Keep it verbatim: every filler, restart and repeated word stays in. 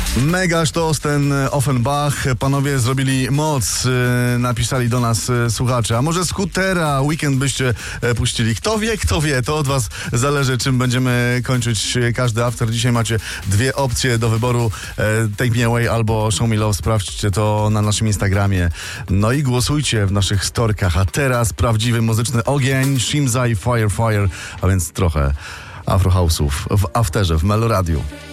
Mega sztos ten Offenbach. Panowie zrobili moc, napisali do nas słuchacze. A może Scootera Weekend byście puścili? Kto wie, kto wie. To od was zależy, czym będziemy kończyć każdy after. Dzisiaj macie dwie opcje do wyboru. Take Me Away albo Show Me Love. Sprawdźcie to na naszym Instagramie. No i głosujcie w naszych storkach. A teraz prawdziwy muzyczny ogień. Shimza i Fire Fire. A więc trochę Afro House'ów w afterze, w Melo Radio.